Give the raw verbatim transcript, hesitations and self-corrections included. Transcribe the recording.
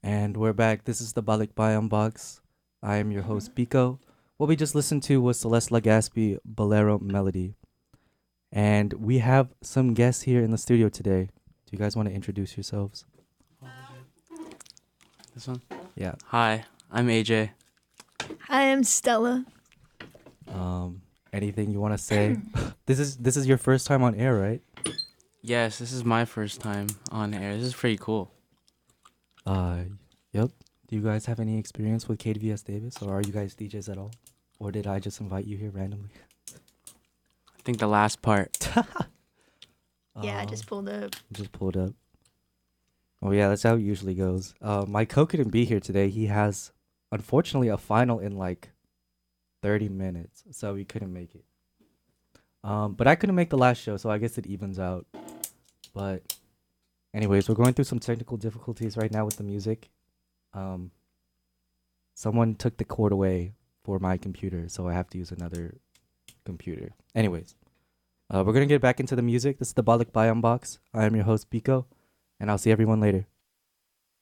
And we're back. This is the Balik Bayam Box. I am your host, Pico. What we just listened to was Celeste Lagaspi, Bolero Melody. And we have some guests here in the studio today. Do you guys want to introduce yourselves? This one? Yeah. Hi, I'm A J. I am Stella. Um, anything you want to say? this is this is your first time on air, right? Yes, this is my first time on air. This is pretty cool. Uh, yep. Do you guys have any experience with K D V S Davis, or are you guys D Js at all? Or did I just invite you here randomly? I think the last part. Yeah, I Um, just pulled up. Just pulled up. Oh yeah, that's how it usually goes. Uh, my co couldn't be here today. He has, unfortunately, a final in like thirty minutes, so he couldn't make it. Um, but I couldn't make the last show, so I guess it evens out. But, anyways, we're going through some technical difficulties right now with the music. Um, someone took the cord away for my computer, so I have to use another computer. Anyways, uh, we're gonna get back into the music. This is the Balik Bayam Box. I am your host, Pico, and I'll see everyone later.